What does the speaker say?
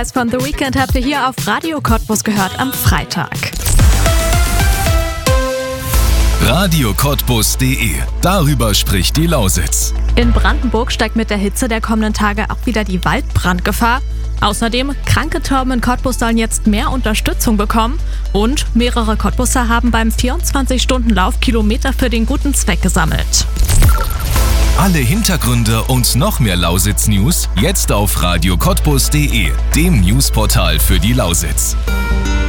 Von The Weeknd habt ihr hier auf Radio Cottbus gehört am Freitag. radiocottbus.de. Darüber spricht die Lausitz. In Brandenburg steigt mit der Hitze der kommenden Tage auch wieder die Waldbrandgefahr. Außerdem, kranke Tauben in Cottbus sollen jetzt mehr Unterstützung bekommen. Und mehrere Cottbusser haben beim 24-Stunden-Lauf Kilometer für den guten Zweck gesammelt. Alle Hintergründe und noch mehr Lausitz-News jetzt auf radiocottbus.de, dem Newsportal für die Lausitz.